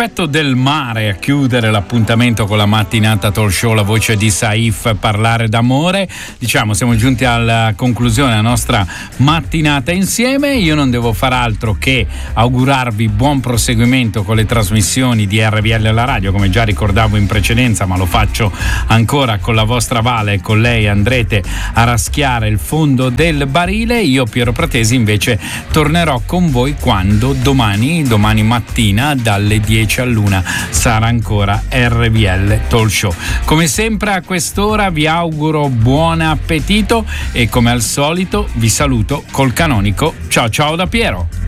effetto del mare a chiudere l'appuntamento con la mattinata talk show, la voce di Saif, parlare d'amore. Diciamo, siamo giunti alla conclusione della nostra mattinata insieme. Io non devo far altro che augurarvi buon proseguimento con le trasmissioni di RVL alla radio, come già ricordavo in precedenza, ma lo faccio ancora con la vostra Vale. Con lei andrete a raschiare il fondo del barile. Io, Piero Pratesi, invece tornerò con voi quando domani mattina dalle 10 all'1 sarà ancora RVL Talk Show. Come sempre a quest'ora vi auguro buon appetito e come al solito vi saluto col canonico ciao ciao da Piero.